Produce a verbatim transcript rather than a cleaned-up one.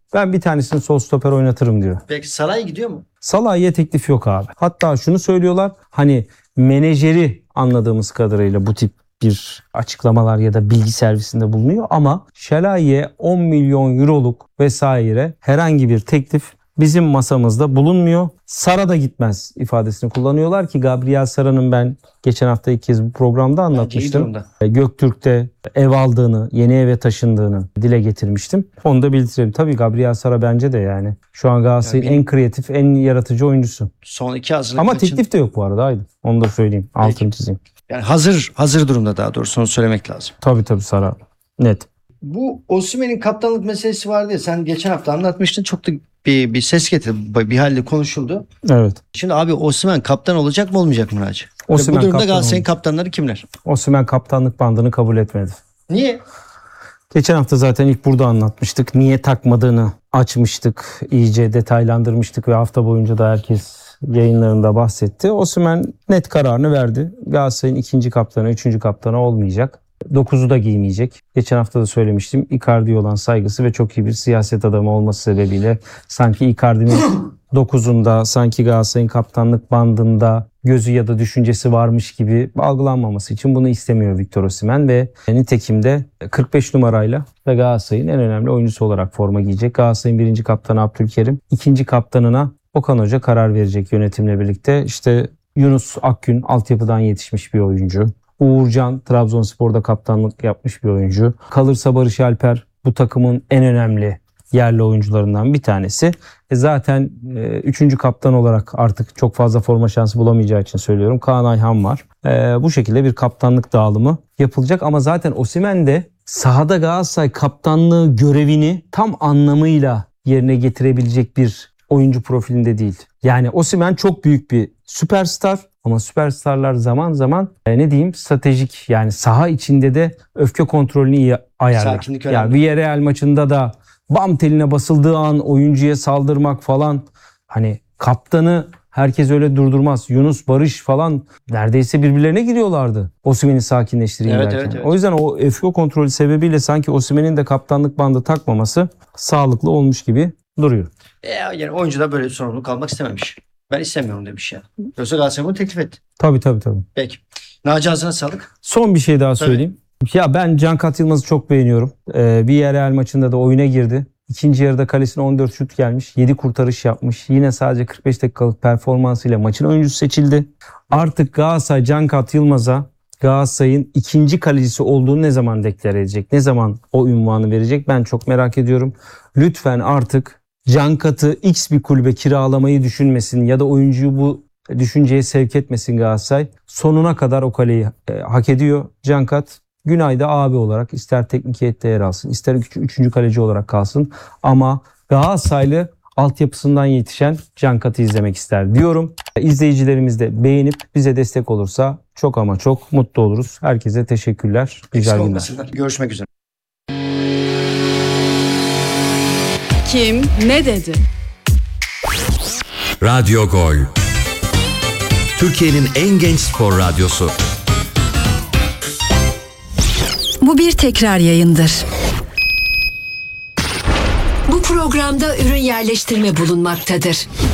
Ben bir tanesini sol stoper oynatırım diyor. Peki Salah'a gidiyor mu? Salah'a teklif yok abi. Hatta şunu söylüyorlar. Hani menajeri anladığımız kadarıyla bu tip bir açıklamalar ya da bilgi servisinde bulunuyor ama Şalai'ye on milyon euroluk vesaire herhangi bir teklif bizim masamızda bulunmuyor. Sara da gitmez ifadesini kullanıyorlar ki Gabriel Sara'nın ben geçen hafta ilk kez bu programda anlatmıştım. Göktürk'te ev aldığını, yeni eve taşındığını dile getirmiştim. Onu da bildirelim. Tabii Gabriel Sara bence de yani şu an Galatasaray'ın yani en kreatif, en yaratıcı oyuncusu. Son iki hazırlık Ama maçın... teklif de yok bu arada. Aydın. Onu da söyleyeyim. Altını çizeyim. Yani hazır hazır durumda, daha doğrusu onu söylemek lazım. Tabii tabii Sara. Net. Bu Osimhen'in kaptanlık meselesi vardı ya, sen geçen hafta anlatmıştın. Çok da bir, bir ses getirdi. Bir halde konuşuldu. Evet. Şimdi abi Osimhen kaptan olacak mı olmayacak mı Naci? Osimhen bu durumda kaptan Galatasaray'ın oldu. kaptanları kimler? Osimhen kaptanlık bandını kabul etmedi. Niye? Geçen hafta zaten ilk burada anlatmıştık. Niye takmadığını açmıştık. İyice detaylandırmıştık ve hafta boyunca da herkes yayınlarında bahsetti. Osimhen net kararını verdi. Galatasaray'ın ikinci kaptanı, üçüncü kaptanı olmayacak. dokuzu da giymeyecek. Geçen hafta da söylemiştim. Icardi'ye olan saygısı ve çok iyi bir siyaset adamı olması sebebiyle sanki Icardi'nin dokuzunda, sanki Galatasaray'ın kaptanlık bandında gözü ya da düşüncesi varmış gibi algılanmaması için bunu istemiyor Victor Osimhen ve nitekim de kırk beş numarayla ve Galatasaray'ın en önemli oyuncusu olarak forma giyecek. Galatasaray'ın birinci kaptanı Abdülkerim, ikinci kaptanına Okan Hoca karar verecek yönetimle birlikte. İşte Yunus Akgün altyapıdan yetişmiş bir oyuncu. Uğurcan Trabzonspor'da kaptanlık yapmış bir oyuncu. Kalırsa Barış Alper bu takımın en önemli yerli oyuncularından bir tanesi. E zaten e, üçüncü kaptan olarak artık çok fazla forma şansı bulamayacağı için söylüyorum. Kaan Ayhan var. E, bu şekilde bir kaptanlık dağılımı yapılacak ama zaten Osimhen de sahada Galatasaray kaptanlığı görevini tam anlamıyla yerine getirebilecek bir oyuncu profilinde değil. Yani Osimhen çok büyük bir süperstar ama süperstarlar zaman zaman e, ne diyeyim stratejik, yani saha içinde de öfke kontrolünü iyi ayarlar. Sakinlik ya önemli. Villarreal maçında da bam teline basıldığı an oyuncuya saldırmak falan, hani kaptanı herkes öyle durdurmaz. Yunus, Barış falan neredeyse birbirlerine giriyorlardı Osimhen'i sakinleştireyim evet, derken. evet, evet. O yüzden o öfke kontrolü sebebiyle sanki Osimhen'in de kaptanlık bandı takmaması sağlıklı olmuş gibi duruyor. E, yani oyuncu da böyle bir sorumluluk almak istememiş. Ben istemiyorum demiş ya. Yoksa Galatasaray bunu teklif etti. Tabii tabii tabii. Peki. Naci ağzına sağlık. Son bir şey daha söyleyeyim. Tabii. Ya ben Cankat Yılmaz'ı çok beğeniyorum. Ee, Villarreal maçında da oyuna girdi. İkinci yarıda kalesine on dört şut gelmiş. yedi kurtarış yapmış. Yine sadece kırk beş dakikalık performansıyla maçın oyuncusu seçildi. Artık Galatasaray Cankat Yılmaz'a Galatasaray'ın ikinci kalecisi olduğunu ne zaman deklare edecek? Ne zaman o unvanı verecek? Ben çok merak ediyorum. Lütfen artık Cankat'ı X bir kulübe kiralamayı düşünmesin ya da oyuncuyu bu düşünceye sevk etmesin Galatasaray. Sonuna kadar o kaleyi e, hak ediyor Cankat. Günay'da abi olarak ister teknik heyette yer alsın, ister üç, üçüncü kaleci olarak kalsın. Ama Galatasaraylı altyapısından yetişen Cankat'ı izlemek ister diyorum. İzleyicilerimiz de beğenip bize destek olursa çok ama çok mutlu oluruz. Herkese teşekkürler. Güzel günler. Görüşmek üzere. Kim ne dedi? Radyo Gol. Türkiye'nin en genç spor radyosu. Bu bir tekrar yayındır. Bu programda ürün yerleştirme bulunmaktadır.